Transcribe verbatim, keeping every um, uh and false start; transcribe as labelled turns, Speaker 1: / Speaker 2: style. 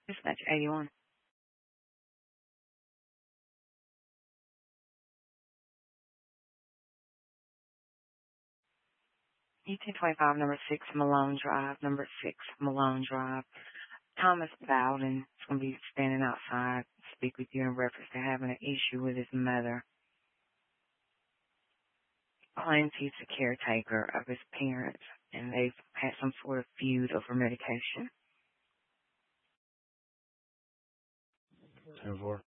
Speaker 1: Dispatch eighty-one. U T twenty-five, number six, Malone Drive, number six, Malone Drive. Thomas Bowden is going to be standing outside to speak with you in reference to having an issue with his mother. Claims he's the caretaker of his parents, and they've had some sort of feud over medication.
Speaker 2: ten four.